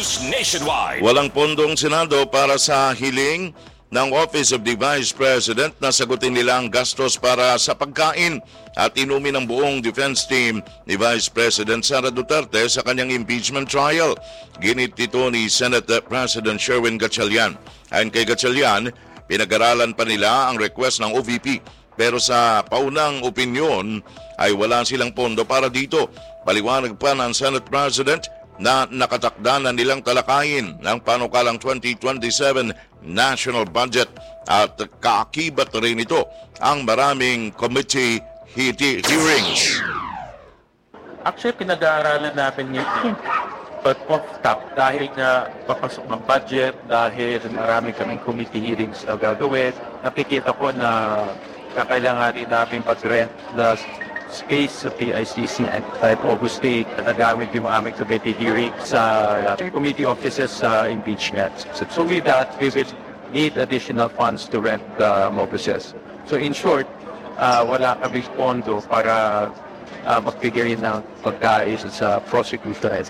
News Nationwide. Walang pondong Senado para sa hiling ng Office of the Vice President na sagutin nila ang gastos para sa pagkain at inumin ng buong defense team ni Vice President Sara Duterte sa kanyang impeachment trial. Ginit ito ni Senate President Sherwin Gatchalian. Ayon kay Gatchalian, pinag-aralan pa nila ang request ng OVP pero sa paunang opinyon ay wala silang pondo para dito. Paliwanag pa ng Senate President na nakatakda na nilang talakayin ng panukalang 2027 national budget at kaakibat rin ito ang maraming committee hearings. Actually, pinag-aaralan namin yun. But off-top, dahil na papasok ng budget, dahil marami kaming committee hearings na gagawin, nakikita ko na kakailanganin namin pag-rent the space sa PICC at obviously nagamit yung aming committee hearing sa committee offices sa impeachment. So with that, we will need additional funds to rent the offices. So in short, wala kami pondo para magbigay ng pagkain sa prosecutor.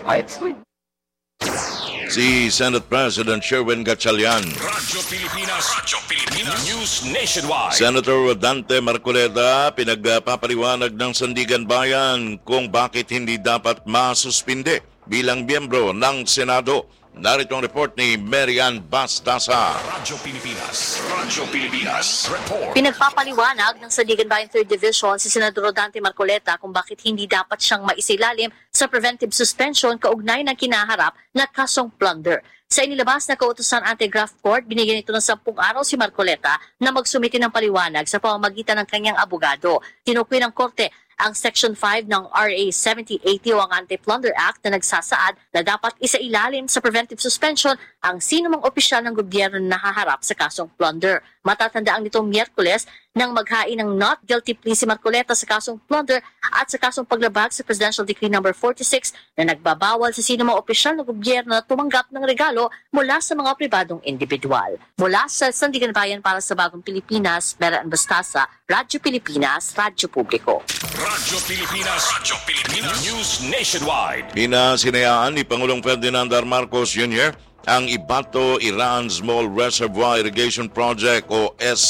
Si Senate President Sherwin Gatchalian. Radyo Pilipinas News Nationwide. Senator Dante Marcoleta pinagpapaliwanag ng Sandigan Bayan kung bakit hindi dapat masuspinde bilang miyembro ng Senado. Narito ang report ni Marian Bastasa. Radyo Pilipinas report. Pinagpapaliwanag ng Sandigan Bayan 3rd Division si Senador Dante Marcoleta kung bakit hindi dapat siyang maisilalim sa preventive suspension kaugnay ng kinaharap na kasong plunder. Sa inilabas na kautusan anti-graft court, binigyan ito ng 10 araw si Marcoleta na magsumiti ng paliwanag sa pamamagitan ng kanyang abogado. Tinukoy ng korte ang Section 5 ng RA 7080 o ang Anti-Plunder Act na nagsasaad na dapat isailalim sa preventive suspension ang sinumang opisyal ng gobyerno na nahaharap sa kasong plunder. Matatandaan nitong Miyerkules nang maghain ng not guilty plea si Marcoleta sa kasong plunder at sa kasong paglabag sa Presidential Decree No. 46 na nagbabawal sa sinumang opisyal ng gobyerno na tumanggap ng regalo mula sa mga pribadong individual. Mula sa Sandigan Bayan para sa Bagong Pilipinas, Marian Bastasa, Radyo Pilipinas, Radyo Publiko. Radyo Pilipinas News Nationwide. Pinasinayaan ni Pangulong Ferdinand R. Marcos Jr. ang Ibato Iran Small Reservoir Irrigation Project o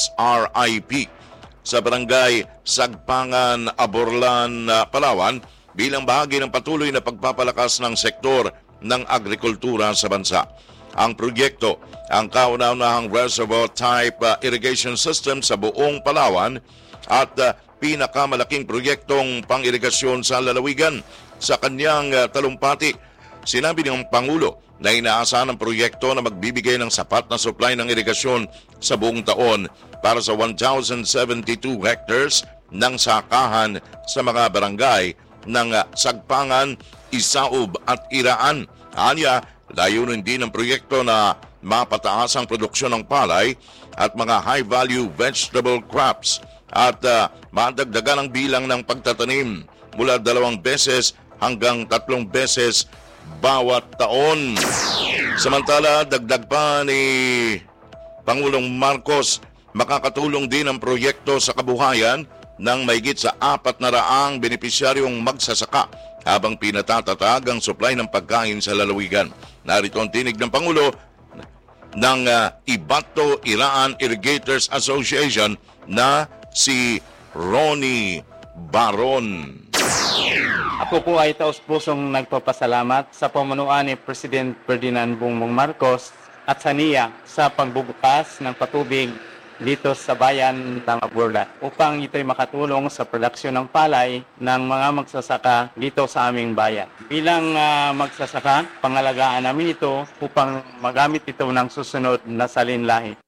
SRIP sa barangay Sagpangan, Aborlan, Palawan bilang bahagi ng patuloy na pagpapalakas ng sektor ng agrikultura sa bansa. Ang proyekto, ang kauna-unahang reservoir type irrigation system sa buong Palawan at pinakamalaking proyektong pang-irigasyon sa lalawigan. Sa kanyang talumpati, sinabi ng Pangulo na inaasahan ang proyekto na magbibigay ng sapat na supply ng irigasyon sa buong taon para sa 1,072 hectares ng sakahan sa mga barangay ng Sagpangan, Isaub at Iraan. Anya, layunin din ng proyekto na mapataas ang produksyon ng palay at mga high-value vegetable crops at madagdagan ang bilang ng pagtatanim mula 2 beses hanggang 3 beses bawat taon. Samantala, dagdag pa ni Pangulong Marcos, makakatulong din ang proyekto sa kabuhayan ng mahigit sa 400 benepisyaryong magsasaka habang pinatatatag ang supply ng pagkain sa lalawigan. Narito ang tinig ng Pangulo ng Ibato Iraan Irrigators Association na si Ronnie Baron. Ako po ay taos-pusong nagpapasalamat sa pamunuan ni President Ferdinand Bongbong Marcos at sa NIA sa pagbubukas ng patubig dito sa bayan ng Aborlan upang ito'y makatulong sa produksyon ng palay ng mga magsasaka dito sa aming bayan. Bilang magsasaka, pangalagaan namin ito upang magamit ito ng susunod na salinlahi.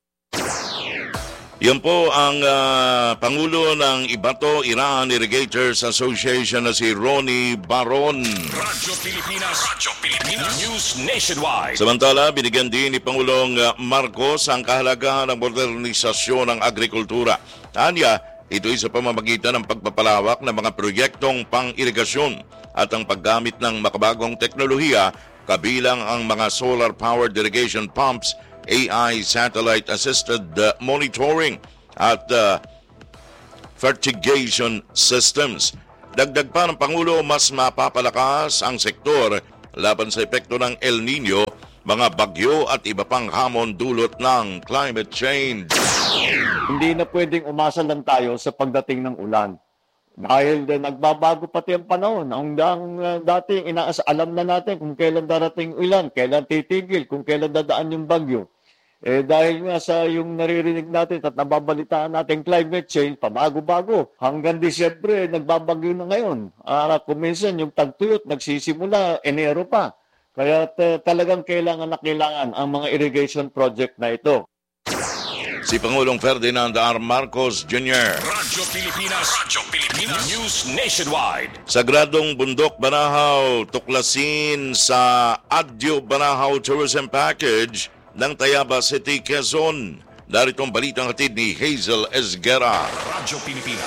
Yan po ang Pangulo ng Ibato Iraan Irrigators Association na si Ronnie Baron. Radyo Pilipinas News Nationwide. Samantala, binigyan din ni Pangulong Marcos ang kahalagahan ng modernisasyon ng agrikultura. Anya, ito'y sa pamamagitan ng pagpapalawak ng mga proyektong pang-irigasyon at ang paggamit ng makabagong teknolohiya kabilang ang mga solar-powered irrigation pumps, AI satellite-assisted monitoring at fertigation systems. Dagdag pa ng Pangulo, mas mapapalakas ang sektor laban sa epekto ng El Nino mga bagyo at iba pang hamon dulot ng climate change. Hindi na pwedeng umasa lang tayo sa pagdating ng ulan. Dahil nagbabago pati ang panahon. Dati alam na natin kung kailan darating ulan, kailan titigil, kung kailan dadaan yung bagyo. Dahil nga sa yung naririnig natin at nababalitaan natin climate change, pabago-bago. Hanggang Disyembre, nagbabagyo na ngayon. Kuminsan yung tagtuyot, nagsisimula, Enero pa. Kaya talagang kailangan ang mga irrigation project na ito. Si Pangulong Ferdinand R. Marcos Jr. Radyo Pilipinas News Nationwide. Sagradong Bundok Banahaw tuklasin sa Adyo Banahaw Tourism Package ng Tayaba City, Quezon. Narito ang balitang hatid ni Hazel Esguera. Radyo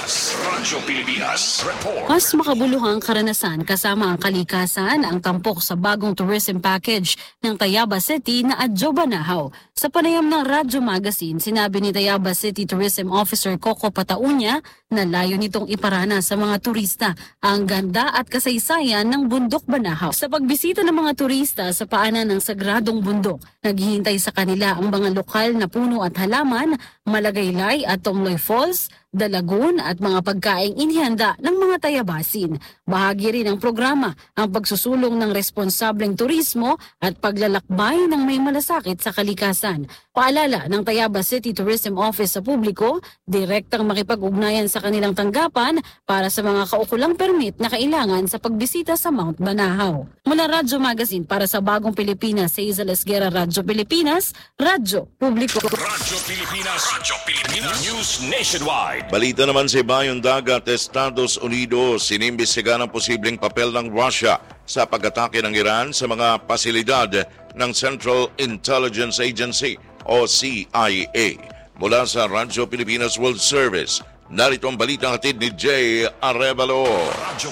Pilipinas Report. Mas makabuluhang karanasan kasama ang kalikasan ang tampok sa bagong tourism package ng Tayaba City na Adyo Banahaw. Sa panayam ng Radyo Magazine, sinabi ni Tayaba City Tourism Officer Coco Pataunya na layo nitong iparana sa mga turista ang ganda at kasaysayan ng Bundok Banahaw. Sa pagbisita ng mga turista sa paanan ng sagradong bundok, naghihintay sa kanila ang mga lokal na puno at halaman, Malagaylay at Tomloy Falls, The Lagoon at mga pagkaing inihanda ng mga Tayabasin. Bahagi rin ng programa ang pagsusulong ng responsableng turismo at paglalakbay ng may malasakit sa kalikasan. Paalala ng Tayaba City Tourism Office sa publiko, direktang makipag-ugnayan sa kanilang tanggapan para sa mga kaukulang permit na kailangan sa pagbisita sa Mount Banahaw. Mula Radyo Magazine para sa Bagong Pilipinas, Hazel Esguera, Radyo Pilipinas, Radyo Publiko. Radyo Pilipinas News Nationwide. Balita naman sa Bayong Dagat, Estados Unidos, inimbestigahan ang posibleng papel ng Russia sa pag-atake ng Iran sa mga pasilidad ng Central Intelligence Agency o CIA. Mula sa Radyo Pilipinas World Service, narito ang balitang hatid ni Jay Arevalo. Radyo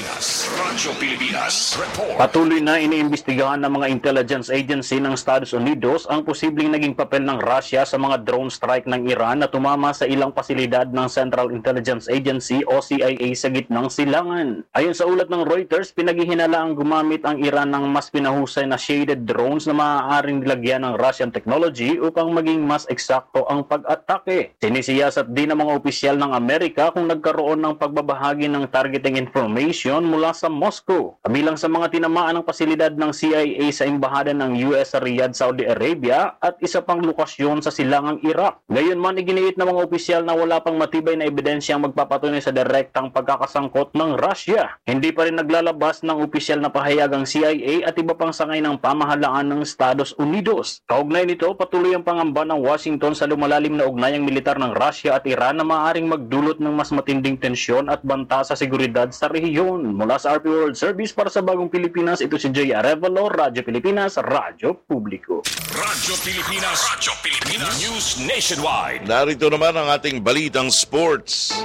Pilipinas Report. Patuloy na iniimbestigahan ng mga intelligence agency ng Estados Unidos ang posibleng naging papel ng Russia sa mga drone strike ng Iran na tumama sa ilang pasilidad ng Central Intelligence Agency o CIA sa gitnang silangan. Ayon sa ulat ng Reuters, pinaghihinalaang gumamit ang Iran ng mas pinahusay na shaded drones na maaaring nilagyan ng Russian technology upang maging mas eksakto ang pag-atake. Sinisiyasat din ng mga opisyal ng Amerika kung nagkaroon ng pagbabahagi ng targeting information mula sa Moscow. Kabilang sa mga tinamaan ng pasilidad ng CIA sa embahada ng US sa Riyadh, Saudi Arabia at isa pang lokasyon sa silangang Iraq. Gayunman, iginiit ng mga opisyal na wala pang matibay na ebidensya ang magpapatunay sa direktang pagkakasangkot ng Russia. Hindi pa rin naglalabas ng opisyal na pahayag ang CIA at iba pang sangay ng pamahalaan ng Estados Unidos. Kaugnay nito, patuloy ang pangamba ng Washington sa lumalalim na ugnayang militar ng Russia at Iran na maaaring magdulot ng mas matinding tensyon at banta sa seguridad sa rehiyon. Mula sa RP World Service para sa Bagong Pilipinas, ito si Jay Arevalo, Radyo Pilipinas, Radyo Publiko. Radyo Pilipinas News Nationwide. Narito naman ang ating balitang sports.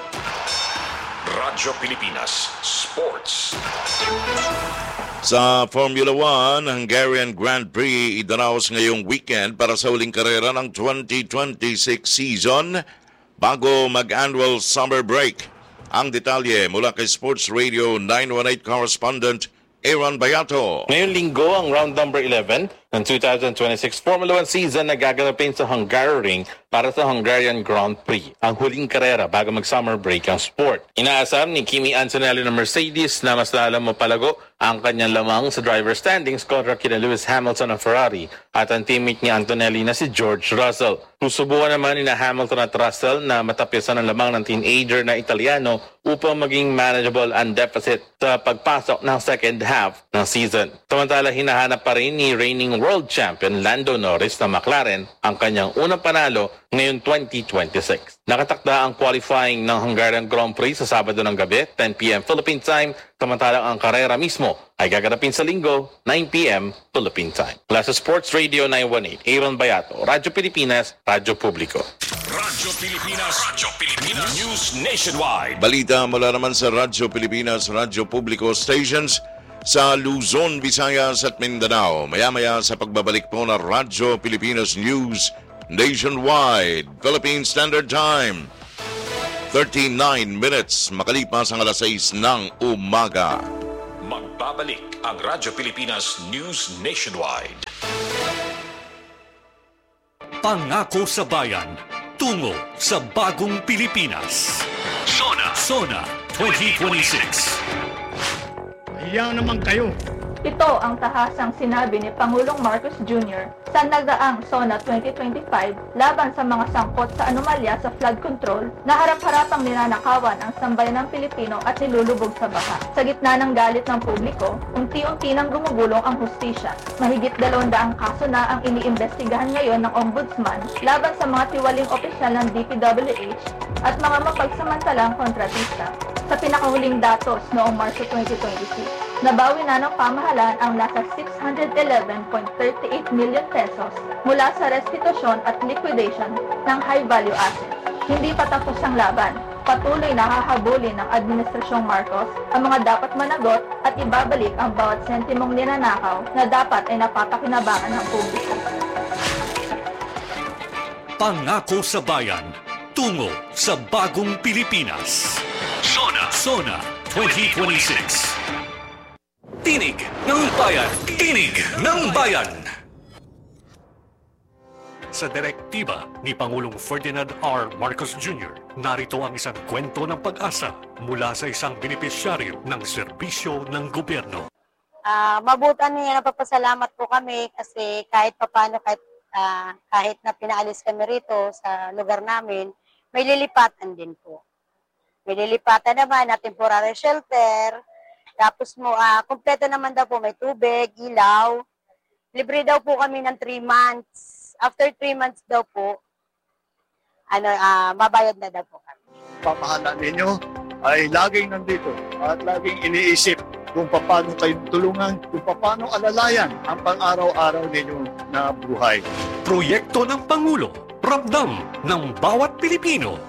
Radyo Pilipinas Sports. Sa Formula 1, Hungarian Grand Prix idaraos ngayong weekend para sa huling karera ng 2026 season bago mag-annual summer break. Ang detalye mula kay Sports Radio 918 correspondent Aaron Bayato. Ngayong linggo ang round number 11 ng 2026 Formula 1 season na gaganapin sa Hungaroring para sa Hungarian Grand Prix, ang huling karera bago mag-summer break ang sport. Inaasam ni Kimi Antonelli ng Mercedes na mas lalong mapalago ang kanyang lamang sa driver standings kontra kina Lewis Hamilton ng Ferrari at ang teammate ni Antonelli na si George Russell. Susubukan naman ni Hamilton at Russell na matapyasan ang lamang ng teenager na Italiano upang maging manageable ang deficit sa pagpasok ng second half ng season. Samantala, hinahanap pa rin ni reigning world champion Lando Norris ng McLaren ang kanyang unang panalo ngayong 2026. Nakatakda ang qualifying ng Hungarian Grand Prix sa Sabado ng gabi, 10 p.m. Philippine Time, samantalang ang karera mismo ay gaganapin sa Linggo, 9 p.m. Philippine Time. Mula sa Sports Radio 918, Aaron Bayato, Radyo Pilipinas, Radyo Publiko. Radyo Pilipinas News Nationwide. Balita mula naman sa Radyo Pilipinas, Radyo Publiko stations sa Luzon, Visayas at Mindanao. Maya-maya sa pagbabalik po ng Radyo Pilipinas News Nationwide, Philippine Standard Time, 39 minutes makalipas ang alas 6 ng umaga. Magbabalik ang Radyo Pilipinas News Nationwide. Pangako sa bayan, tungo sa bagong Pilipinas. Sona 2026. Hiya naman kayo. Ito ang tahasang sinabi ni Pangulong Marcos Jr. sa nagdaang SONA 2025 laban sa mga sangkot sa anomalya sa flood control na harap-harapang ninanakawan ang sambayanang Pilipino at nilulubog sa baha. Sa gitna ng galit ng publiko, unti-unti nang gumugulong ang hustisya. Mahigit 200 kaso na ang iniimbestigahan ngayon ng Ombudsman laban sa mga tiwaling opisyal ng DPWH at mga mapagsamantalang kontratista. Sa pinakahuling datos noong Marso 2026, nabawi na ng pamahalaan ang nasa 611.38 million pesos mula sa restitusyon at liquidation ng high-value assets. Hindi pa tapos ang laban. Patuloy na hahabulin ng Administrasyong Marcos ang mga dapat managot at ibabalik ang bawat sentimong ninanakaw na dapat ay napapakinabangan ng publiko. Pangako sa bayan, tungo sa bagong Pilipinas. Sona 2026. Tinig ng bayan, tinig ng bayan. Sa direktiba ni Pangulong Ferdinand R. Marcos Jr., narito ang isang kwento ng pag-asa mula sa isang benepisyaryo ng serbisyo ng gobyerno. Mabutan niya, napapasalamat po kami kasi kahit papano, kahit na pinaalis kami rito sa lugar namin, may lilipatan din po. May lilipatan naman na temporary shelter, tapos kumpleto naman daw po, may tubig, ilaw. Libre daw po kami ng 3 months. After 3 months daw po, mabayad na daw po kami. Pamahalaan ninyo ay laging nandito at laging iniisip kung paano kayong tulungan, kung paano alalayan ang pang-araw-araw ninyo na buhay. Proyekto ng Pangulo, ramdam ng bawat Pilipino.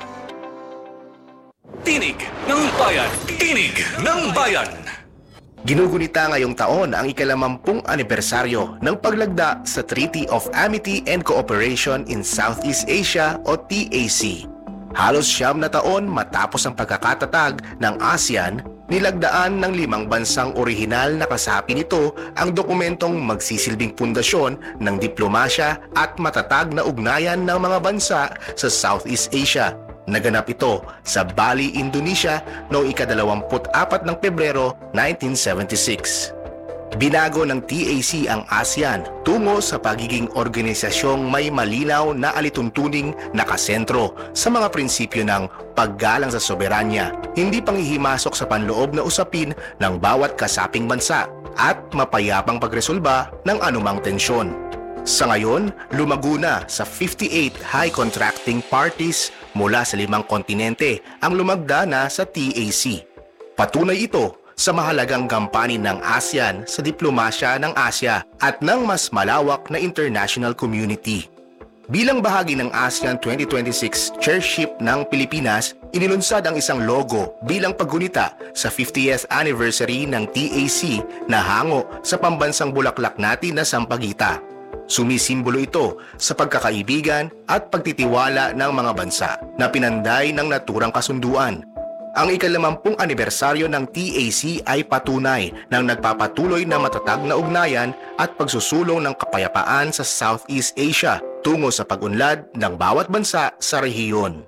Tinig ng bayan, tinig ng bayan. Ginugunita ngayong taon ang ika-50 anibersaryo ng paglagda sa Treaty of Amity and Cooperation in Southeast Asia o TAC. Halos 9 na taon matapos ang pagkakatatag ng ASEAN, nilagdaan ng 5 bansang orihinal na kasapi nito ang dokumentong magsisilbing pundasyon ng diplomasya at matatag na ugnayan ng mga bansa sa Southeast Asia. Naganap ito sa Bali, Indonesia noong ika-24 ng Pebrero 1976. Binago ng TAC ang ASEAN tungo sa pagiging organisasyong may malinaw na alituntuning nakasentro sa mga prinsipyo ng paggalang sa soberanya, hindi panghihimasok sa panloob na usapin ng bawat kasaping bansa at mapayapang pagresolba ng anumang tensyon. Sa ngayon, lumago na sa 58 high contracting parties mula sa 5 kontinente ang lumagda na sa TAC. Patunay ito sa mahalagang gampanin ng ASEAN sa diplomasya ng Asya at ng mas malawak na international community. Bilang bahagi ng ASEAN 2026 Chairship ng Pilipinas, inilunsad ang isang logo bilang paggunita sa 50th anniversary ng TAC na hango sa pambansang bulaklak natin na Sampaguita. Sumisimbolo ito sa pagkakaibigan at pagtitiwala ng mga bansa na pinanday ng naturang kasunduan. Ang ika-50 anibersaryo ng TAC ay patunay ng nagpapatuloy na matatag na ugnayan at pagsusulong ng kapayapaan sa Southeast Asia tungo sa pag-unlad ng bawat bansa sa rehiyon.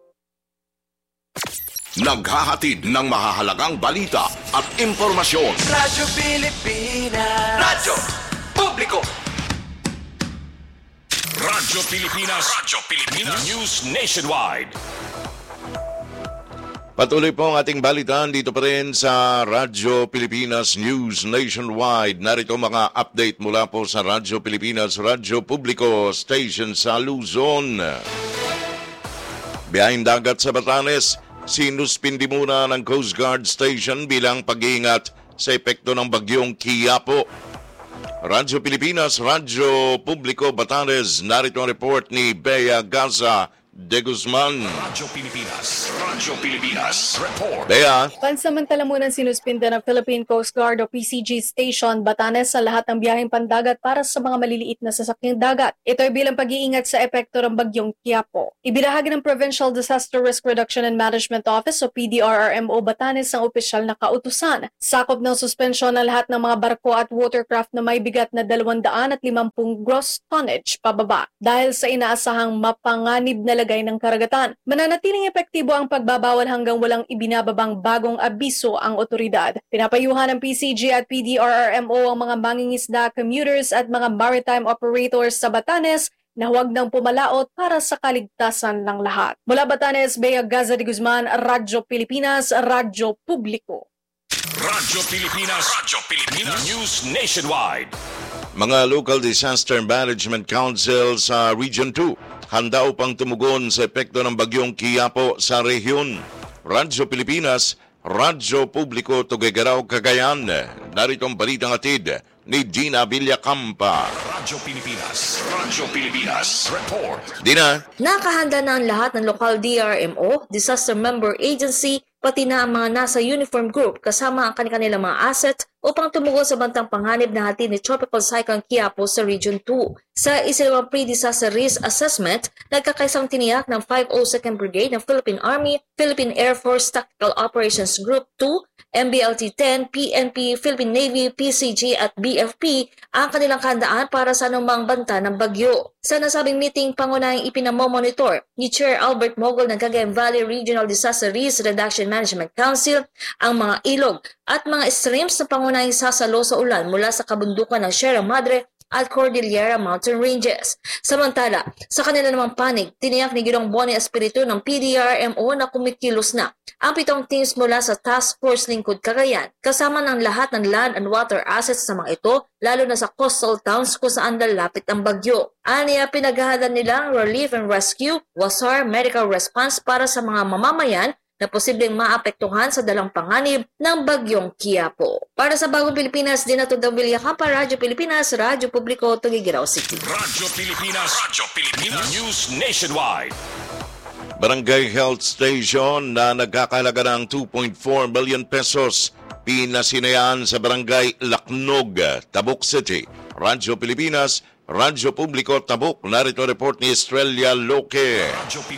Naghahatid ng mahahalagang balita at impormasyon. Radyo Pilipinas. Radyo Publiko. Radyo Pilipinas News Nationwide. Patuloy po ang ating balitaan dito pa rin sa Radyo Pilipinas News Nationwide. Narito mga update mula po sa Radyo Pilipinas, Radyo Publiko Station sa Luzon. Biyaheng dagat sa Batanes, sinuspindi muna ng Coast Guard Station bilang pag-iingat sa epekto ng bagyong Quiapo. Radyo Pilipinas, Radyo Publiko Batanes, narito ang report ni Bea Gaza. de Guzman. Radyo Pilipinas, report. Bea. Pansamantala munang sinuspinde ng Philippine Coast Guard o PCG Station Batanes sa lahat ng biyaheng pandagat para sa mga maliliit na sasakyang dagat. Ito ay bilang pag-iingat sa epekto ng bagyong Quiapo. Ibinahagi ng Provincial Disaster Risk Reduction and Management Office o PDRRMO Batanes ang opisyal na kautusan. Sakop ng suspensyon ng lahat ng mga barko at watercraft na may bigat na 250 gross tonnage pababa dahil sa inaasahang mapanganib na lagay ng karagatan. Mananatiling epektibo ang pagbabawal hanggang walang ibinababang bagong abiso ang otoridad. Pinapayuhan ng PCG at PDRRMO ang mga mangingisda, commuters at mga maritime operators sa Batanes na huwag nang pumalaot para sa kaligtasan ng lahat. Mula Batanes, Bea Gaza de Guzman, Radyo Pilipinas, Radyo Publiko. Radyo Pilipinas, News Nationwide. Mga Local Disaster Management Council sa Region 2 handa upang tumugon sa epekto ng bagyong Quiapo sa rehiyon. Radyo Pilipinas, Radyo Publiko, Tuguegarao, Cagayan. Narito ang balitang atid ni Dina Villacampa. Radyo Pilipinas, report. Dina. Nakahanda na ang lahat ng lokal DRMO, Disaster Member Agency, pati na ang mga nasa uniform group kasama ang kanilang mga asset upang tumugon sa bantang panganib na hatid ni Tropical Cyclone Quiapo sa Region 2. Sa isinawang pre-disaster risk assessment, nagkakaisang tiniyak ng 502nd Brigade ng Philippine Army, Philippine Air Force Tactical Operations Group 2, MBLT-10, PNP, Philippine Navy, PCG at BFP ang kanilang handaan para sa anumang banta ng bagyo. Sa nasabing meeting, pangunahing ipinamomonitor ni Chair Albert Mogol ng Cagayan Valley Regional Disaster Risk Reduction Management Council ang mga ilog at mga streams na pangunahing sasalo sa ulan mula sa kabundukan ng Sierra Madre at Cordillera Mountain Ranges. Samantala, sa kanila namang panig, tiniyak ni Ginoong Bonnie Espiritu ng PDRMO na kumikilos na ang 7 teams mula sa Task Force Lingkod Cagayan, kasama ng lahat ng land and water assets sa mga ito, lalo na sa coastal towns kung saan lalapit ang bagyo. Aniya, pinaghahalan nila ang relief and rescue, WASAR, medical response para sa mga mamamayan na posibleng maapektuhan sa dalang panganib ng bagyong Quiapo. Para sa Bagong Pilipinas, Dinato Villacampa, Radyo Pilipinas, Radyo Publiko, Tuguegarao City. Radyo Pilipinas, News Nationwide. Barangay Health Station na nagkakahalaga ng 2.4 million pesos pinasinayaan sa Barangay Lacnog, Tabuk City. Radyo Pilipinas, Radyo Publiko, Tabuk. Narito report ni Estrella Loque. Radyo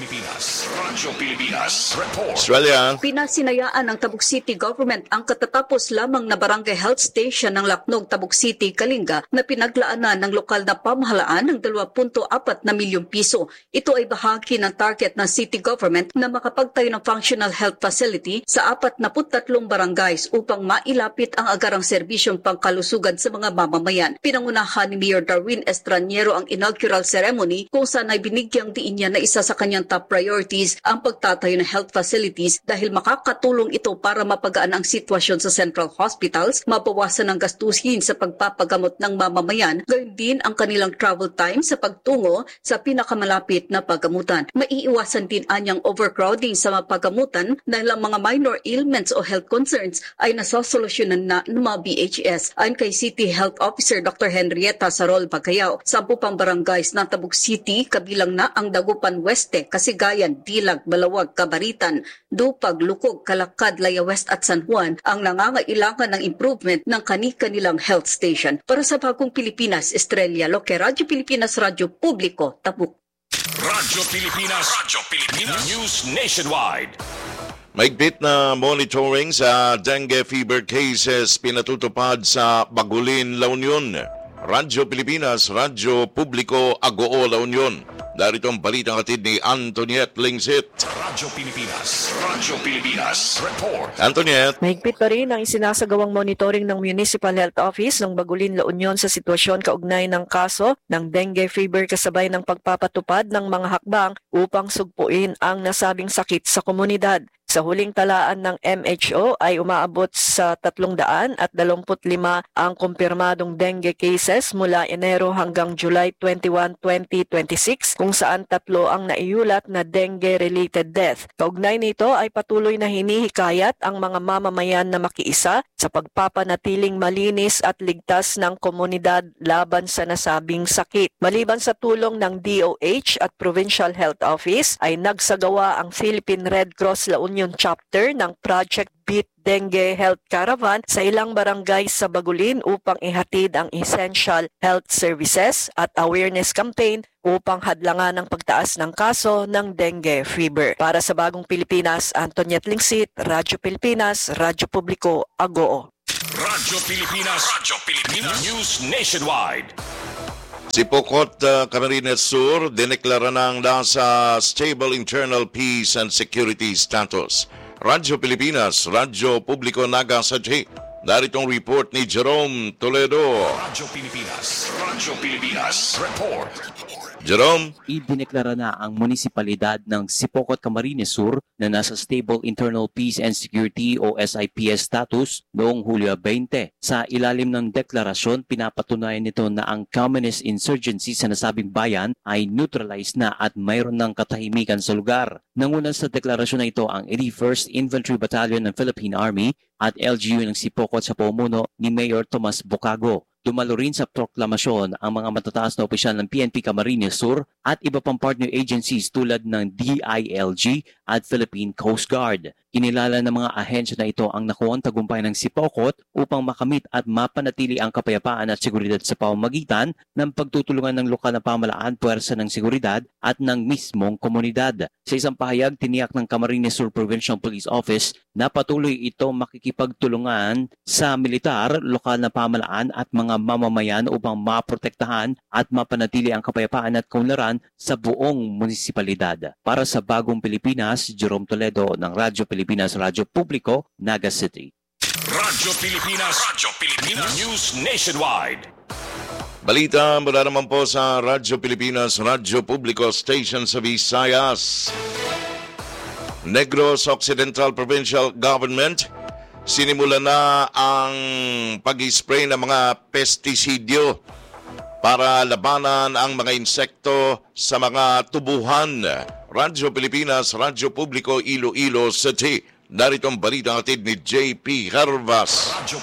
Pilipinas, report. Estrella. Pinasinayaan ng Tabuk City Government ang katatapos lamang na Barangay Health Station ng Lacnog, Tabuk City, Kalinga na pinaglaanan ng lokal na pamahalaan ng 2.4 na milyong piso. Ito ay bahagi ng target ng City Government na makapagtayo ng functional health facility sa 43 barangays upang mailapit ang agarang serbisyong pangkalusugan sa mga mamamayan. Pinangunahan ni Mayor Darwin Estraniero ang inaugural ceremony kung saan ay binigyang diin niya na isa sa kanyang top priorities ang pagtatayo ng health facilities dahil makakatulong ito para mapagaan ang sitwasyon sa central hospitals, mabawasan ang gastusin sa pagpapagamot ng mamamayan, gayon din ang kanilang travel time sa pagtungo sa pinakamalapit na pagamutan. Maiiwasan din anyang overcrowding sa mapagamutan dahil ang mga minor ailments o health concerns ay nasosolusyonan na ng mga BHS. Ayon kay City Health Officer Dr. Henrietta Sarol Bagayaw, 10 pang barangays ng Tabuk City, kabilang na ang Dagupan Weste, Kasigayan, Dilag, Balawag, Kabaritan, Dupag, Lukog, Kalakad, Laya West at San Juan ang nangangailangan ng improvement ng kani-kanilang health station. Para sa Bagong Pilipinas, Estrella Loque, Radyo Pilipinas, Radyo Publiko, Tabuk. Radyo Pilipinas, News Nationwide. Maigpit na monitoring sa dengue fever cases pinatutupad sa Bagulin, La Union. Radyo Pilipinas, Radyo Publiko, Agoo, La Union. Darito ang balitang atid ni Antoniette Lingsit. Radyo Pilipinas, report. Antoniette. Mahigpit pa rin ang isinasagawang monitoring ng Municipal Health Office ng Bagulin, La Union sa sitwasyon kaugnay ng kaso ng dengue fever kasabay ng pagpapatupad ng mga hakbang upang sugpuin ang nasabing sakit sa komunidad. Sa Sa huling talaan ng MHO ay umaabot sa 325 ang kumpirmadong dengue cases mula Enero hanggang July 21, 2026 kung saan 3 ang naiulat na dengue-related death. Kaugnay nito ay patuloy na hinihikayat ang mga mamamayan na makiisa sa pagpapanatiling malinis at ligtas ng komunidad laban sa nasabing sakit. Maliban sa tulong ng DOH at Provincial Health Office ay nagsagawa ang Philippine Red Cross La Union Chapter ng Project Beat Dengue Health Caravan sa ilang barangay sa Bagulin upang ihatid ang essential health services at awareness campaign upang hadlangan ang pagtaas ng kaso ng dengue fever. Para sa Bagong Pilipinas, Antoniette Lingsit, Radyo Pilipinas, Radyo Publiko, Agoo. Radyo Pilipinas News Nationwide. Si Pocot Camarines Sur dineklara ng nasa stable internal peace and security status. Radyo Pilipinas, Radyo Publiko Nagasaki. Daritong report ni Jerome Toledo. Radyo Pilipinas Report. Jerome? Idineklara na ang munisipalidad ng Sipocot Camarines Sur na nasa Stable Internal Peace and Security o SIPS status noong Hulyo 20. Sa ilalim ng deklarasyon, pinapatunayan nito na ang communist insurgency sa nasabing bayan ay neutralized na at mayroon ng katahimikan sa lugar. Nangunan sa deklarasyon na ito ang 81st Infantry Battalion ng Philippine Army at LGU ng Sipocot sa pamumuno ni Mayor Tomas Bocago. Dumalo rin sa proklamasyon ang mga matataas na opisyal ng PNP Camarines Sur at iba pang partner agencies tulad ng DILG at Philippine Coast Guard. Kinilala ng mga ahensya na ito ang nakuhang tagumpay ng Sipocot upang makamit at mapanatili ang kapayapaan at seguridad sa pamamagitan ng pagtutulungan ng lokal na pamahalaan, puwersa ng seguridad at ng mismong komunidad. Sa isang pahayag, tiniyak ng Camarines Sur Provincial Police Office na patuloy ito makikipagtulungan sa militar, lokal na pamahalaan at mga mamamayan upang maprotektahan at mapanatili ang kapayapaan at kaunlaran sa buong munisipalidad. Para sa Bagong Pilipinas, Jerome Toledo ng Radyo Pilipinas, Radyo Publiko, Naga City. Radyo Pilipinas News Nationwide. Balita mula naman po sa Radyo Pilipinas, Radyo Publiko Station sa Visayas. Negros Occidental Provincial Government sinimula na ang pag-spray ng mga pestisidyo para labanan ang mga insekto sa mga tubuhan. Radyo Pilipinas, Radyo Publiko, Iloilo City. Narito ang balita hatid ni JP Harvas. Radyo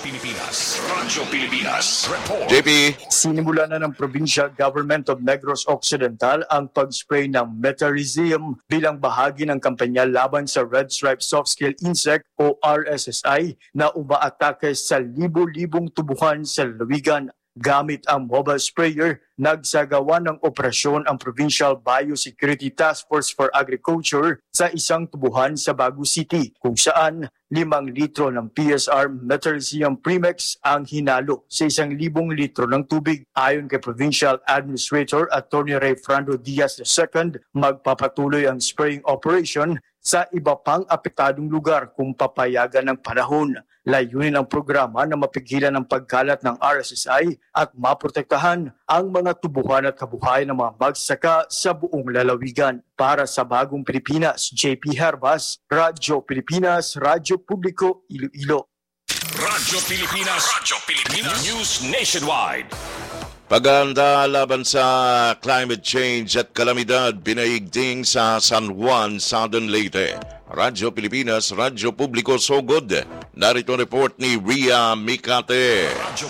Pilipinas Report. JP. Sinimula na ng Provincial Government of Negros Occidental ang pag-spray ng Metarhizium bilang bahagi ng kampanya laban sa Red Stripe Soft-Scale Insect o RSSI na umaatake sa libo-libong tubuhan sa lalawigan. Gamit ang mobile sprayer, nagsagawa ng operasyon ang Provincial Biosecurity Task Force for Agriculture sa isang tubuhan sa Bagu City, kung saan 5 litro ng PSR Metarhizium Premix ang hinalo sa 1,000 litro ng tubig. Ayon kay Provincial Administrator Attorney Ray Frando Diaz II, magpapatuloy ang spraying operation sa iba pang apektadong lugar kung papayagan ng panahon. Layunin ang programa na mapigilan ang pagkalat ng RSSI at maprotektahan ang mga tubuhan at kabuhayan ng mga magsasaka sa buong lalawigan. Para sa Bagong Pilipinas, JP Harvas, Radyo Pilipinas, Radyo Publiko, Iloilo. Radyo Pilipinas News Nationwide. Paghahanda laban sa climate change at kalamidad binaigting sa San Juan, Southern Leyte. Radyo Pilipinas, Radyo Publiko, Sogod. Narito report ni Ria Mikate. Radyo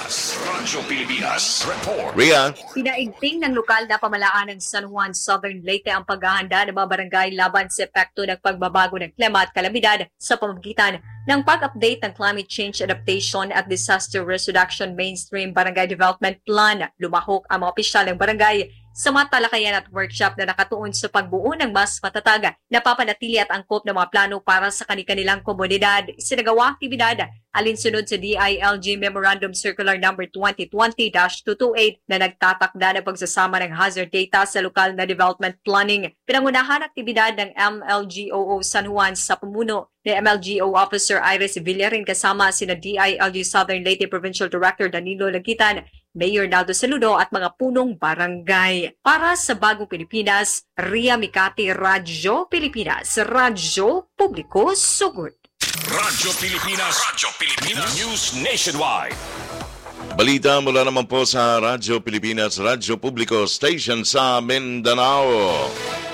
Pilipinas Report. Ria. Pinaigting ng lokal na pamahalaan ng San Juan, Southern Leyte ang paghahanda ng mga barangay laban sa epekto ng pagbabago ng klima at kalamidad sa pamamagitan ng pag-update ng Climate Change Adaptation at Disaster Risk Reduction Mainstream Barangay Development Plan. Lumahok ang mga opisyal ng barangay sa mga talakayan at workshop na nakatuon sa pagbuo ng mas matatag na papanatili at angkop ng mga plano para sa kanilang komunidad. Isinagawa aktibidad alinsunod sa DILG Memorandum Circular No. 2020-228 na nagtatakda ng pagsasama ng hazard data sa lokal na development planning. Pinangunahan aktibidad ng MLGOO San Juan sa pamuno ni MLGO Officer Iris Villarin kasama sina DILG Southern Leyte Provincial Director Danilo Lagitan, Mayor Naldo Saludo at mga punong barangay. Para sa Bagong Pilipinas, Ria Mikati, Radyo Pilipinas, Radyo Publiko Sugod. Radyo Pilipinas, News Nationwide. Balita mula naman po sa Radyo Pilipinas, Radyo Publiko Station sa Mindanao.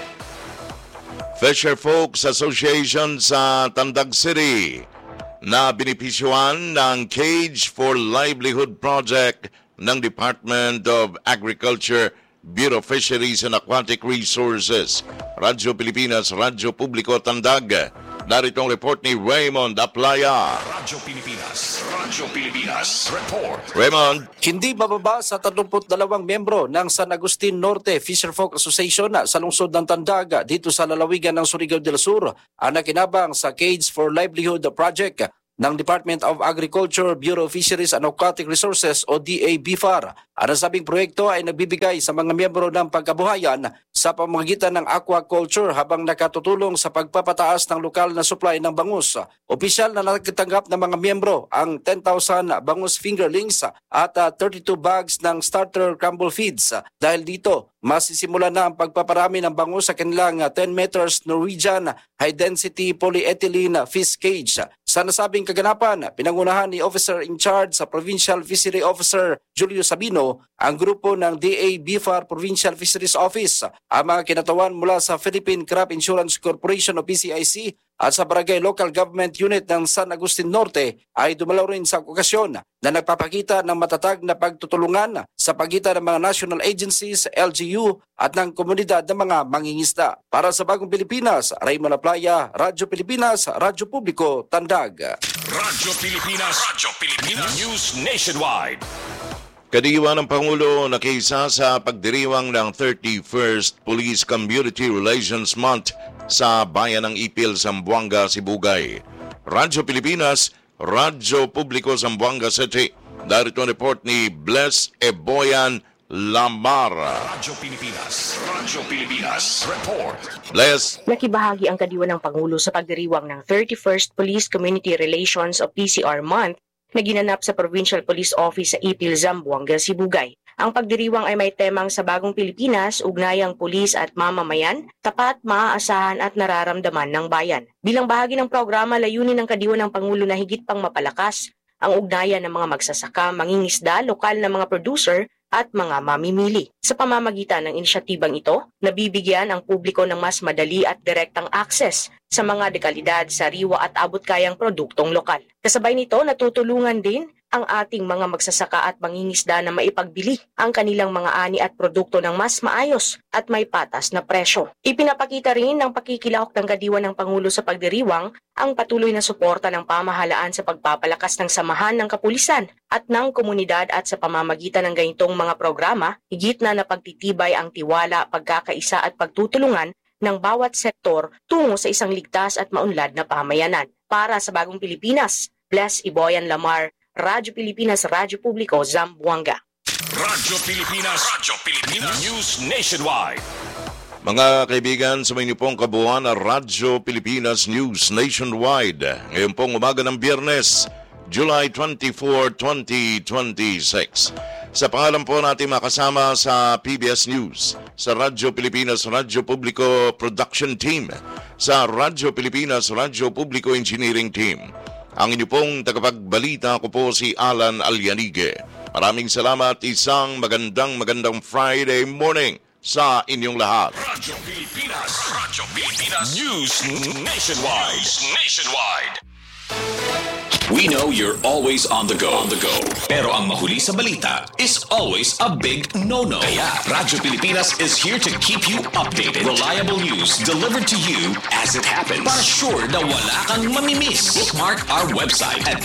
Fisher Folks Association sa Tandag City na binipisyuhan ng Cage for Livelihood Project ng Department of Agriculture, Bureau of Fisheries and Aquatic Resources. Radyo Pilipinas, Radyo Publiko Tandag. Narito ang report ni Raymond Aplaya. Radyo Pilipinas, report. Raymond. Hindi bababa sa 32 miyembro ng San Agustin Norte Fisherfolk Association sa lungsod ng Tandag dito sa lalawigan ng Surigao del Sur ang nakinabang sa Cage for Livelihood Project ng Department of Agriculture, Bureau of Fisheries and Aquatic Resources o DA-BFAR. Ang nasabing proyekto ay nagbibigay sa mga miyembro ng pagkabuhayan sa pamamagitan ng aquaculture habang nakatutulong sa pagpapataas ng lokal na supply ng bangus. Opisyal na nakatanggap ng mga miyembro ang 10,000 bangus fingerlings at 32 bags ng starter crumble feeds. Dahil dito, masisimula na ang pagpaparami ng bangus sa kanilang 10 meters Norwegian high-density polyethylene fish cage. Sa nasabing kaganapan, pinangunahan ni Officer in Charge sa Provincial Fishery Officer Julio Sabino ang grupo ng DA-BFAR Provincial Fisheries Office, ang mga kinatawan mula sa Philippine Crop Insurance Corporation o PCIC at sa Barangay Local Government Unit ng San Agustin Norte ay dumalaw rin sa okasyon na nagpapakita ng matatag na pagtutulungan sa pagitan ng mga national agencies, LGU at ng komunidad ng mga mangingisda. Para sa Bagong Pilipinas, Raymond Aplaya, Radyo Pilipinas, Radyo Publiko, Tandag. Radyo Pilipinas, News Nationwide. Kadiwa ng Pangulo nakiisa sa pagdiriwang ng 31st Police Community Relations Month sa bayan ng Ipil, Zamboanga, Sibugay. Radyo Pilipinas, Radyo Publiko, Zamboanga City. Darito ang report ni Bless Eboyan Lamar. Radyo Pilipinas, report. Bless. Nakibahagi ang kadiwa ng Pangulo sa pagdiriwang ng 31st Police Community Relations o PCR Month na ginanap sa Provincial Police Office sa Ipil, Zamboanga, Sibugay. Ang pagdiriwang ay may temang sa Bagong Pilipinas, ugnayang pulis at mamamayan, tapat, maaasahan at nararamdaman ng bayan. Bilang bahagi ng programa, layunin ng kadiwa ng Pangulo na higit pang mapalakas ang ugnayan ng mga magsasaka, mangingisda, lokal na mga producer at mga mamimili. Sa pamamagitan ng inisyatibang ito, nabibigyan ang publiko ng mas madali at direktang access sa mga dekalidad, sariwa at abot-kayang produktong lokal. Kasabay nito, natutulungan din ang ating mga magsasaka at mangingisda na maipagbili ang kanilang mga ani at produkto ng mas maayos at may patas na presyo. Ipinapakita rin ng pakikilahok ng kadiwa ng Pangulo sa pagdiriwang ang patuloy na suporta ng pamahalaan sa pagpapalakas ng samahan ng kapulisan at ng komunidad at sa pamamagitan ng ganitong mga programa, higit na napagtitibay ang tiwala, pagkakaisa at pagtutulungan ng bawat sektor tungo sa isang ligtas at maunlad na pamayanan. Para sa Bagong Pilipinas, Bless Eboyan Lamar, Radyo Pilipinas, Radyo Publiko, Zamboanga. Radyo Pilipinas, News Nationwide. Mga kaibigan, sa may pong kabuuan na Radyo Pilipinas News Nationwide. Ngayon pong umaga ng Biyernes, July 24, 2026. Sa pangalan po natin makasama sa PBS News, sa Radyo Pilipinas, Radyo Publiko Production Team, sa Radyo Pilipinas, Radyo Publiko Engineering Team. Ang inyo pong tagapagbalita ko po si Alan Alyanige. Maraming salamat, isang magandang Friday morning sa inyong lahat. Radyo Pilipinas, News Nationwide. We know you're always on the go. Pero ang mahuli sa balita is always a big no-no. Kaya Radyo Pilipinas is here to keep you updated. Reliable news delivered to you as it happens. Para sure na wala kang mamimiss. Bookmark our website at